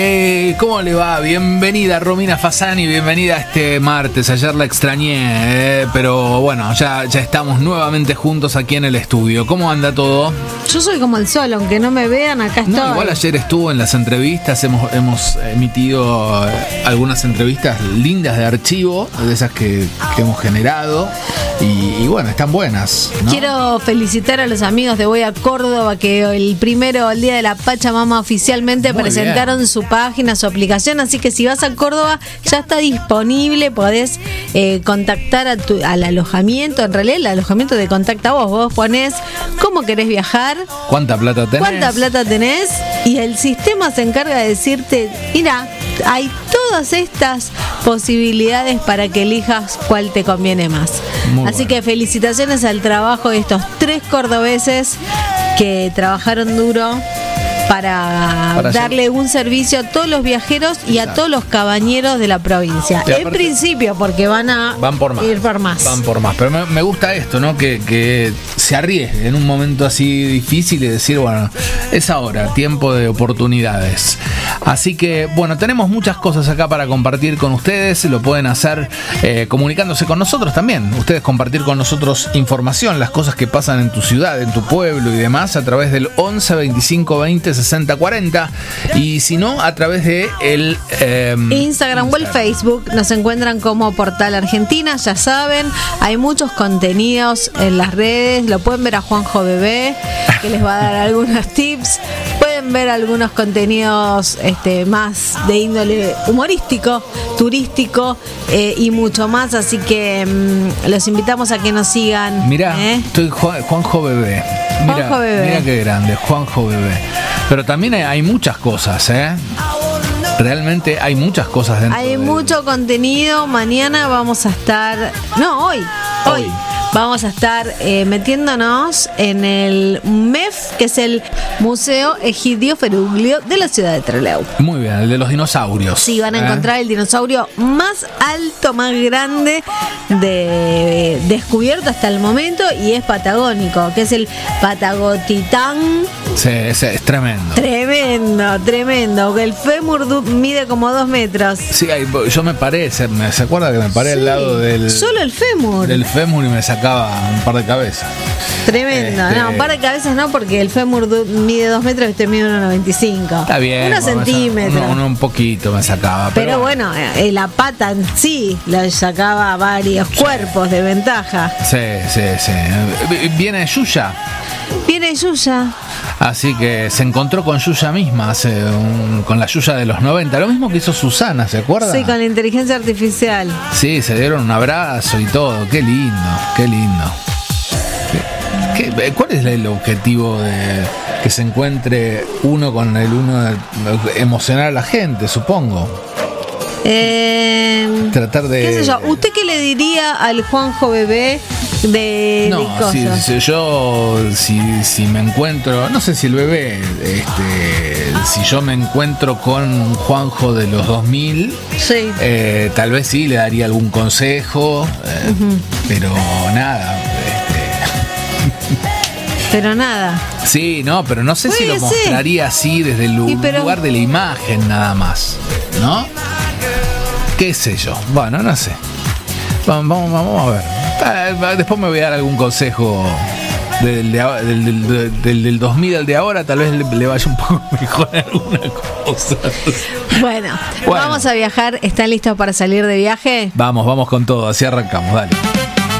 ¿Cómo le va? Bienvenida Romina Fasani, bienvenida a este martes. Ayer la extrañé, pero bueno, ya estamos nuevamente juntos aquí en el estudio. ¿Cómo anda todo? Yo soy como el sol, aunque no me vean, acá estoy. No, igual ayer estuvo en las entrevistas, hemos emitido algunas entrevistas lindas de archivo, de esas que hemos generado. Y bueno, están buenas, ¿no? Quiero felicitar a los amigos de Voy a Córdoba, que el día de la Pachamama oficialmente Muy presentaron bien. Su página, su aplicación, así que si vas a Córdoba ya está disponible, podés contactar al alojamiento. En realidad el alojamiento te contacta a vos ponés cómo querés viajar, ¿Cuánta plata tenés? y el sistema se encarga de decirte, mira, hay todas estas posibilidades para que elijas cuál te conviene más. Así que felicitaciones al trabajo de estos 3 cordobeses que trabajaron duro para darle un servicio a todos los viajeros y a todos los cabañeros de la provincia. En principio, porque van por más. Ir por más. Van por más. Pero me gusta esto, ¿no? Que se arriesgue en un momento así difícil y decir, bueno, es ahora, tiempo de oportunidades. Así que, bueno, tenemos muchas cosas acá para compartir con ustedes. Lo pueden hacer comunicándose con nosotros también. Ustedes compartir con nosotros información, las cosas que pasan en tu ciudad, en tu pueblo y demás, a través del 11 25 20 60 40. Y si no, a través de el Instagram o el Facebook. Nos encuentran como Portal Argentina, ya saben. Hay muchos contenidos en las redes. Lo pueden ver a Juanjo Bebé, que les va a dar algunos tips. Pueden ver algunos contenidos más de índole humorístico, turístico y mucho más. Así que los invitamos a que nos sigan. Mirá, estoy Juanjo Bebé. Mira qué grande, Juanjo Bebé. Pero también hay muchas cosas, Realmente hay muchas cosas dentro. Hay mucho contenido. Mañana vamos a estar... No, hoy. Vamos a estar metiéndonos en el MEF, que es el Museo Egidio Feruglio de la ciudad de Trelew. Muy bien, el de los dinosaurios. Sí, van a encontrar el dinosaurio más alto, más grande descubierto hasta el momento, y es patagónico, que es el Patagotitán. Sí, es tremendo. Tremendo. El fémur mide como 2 metros. Sí, yo me paré, ¿se acuerda que me paré al lado del... Solo el fémur. Del fémur y me sacaba un par de cabezas. Tremendo. No, un par de cabezas no, porque el fémur mide 2 metros y usted mide 1,95. Está bien. 1 centímetro. Un poquito me sacaba. Pero bueno, la pata en sí le sacaba varios cuerpos de ventaja. Sí. Viene Yuya. Así que se encontró con Yuya misma, con la Yuya de los 90. Lo mismo que hizo Susana, ¿se acuerda? Sí, con la inteligencia artificial. Sí, se dieron un abrazo y todo. Qué lindo. ¿Cuál es el objetivo de que se encuentre uno con el uno? Emocionar a la gente, supongo. Tratar de... ¿Qué sé yo? ¿Usted qué le diría al Juanjo Bebé de cosas? Si me encuentro, no sé si el bebé, si yo me encuentro con Juanjo de los 2000, sí. Tal vez sí le daría algún consejo, pero nada. Pero nada. Sí, no, pero no sé si lo mostraría así desde el lugar de la imagen nada más, ¿no? ¿Qué sé yo? Bueno, no sé. Vamos a ver. Después me voy a dar algún consejo del 2000 al de ahora. Tal vez le vaya un poco mejor alguna cosa. Bueno, vamos a viajar. ¿Están listos para salir de viaje? Vamos con todo. Así arrancamos, dale.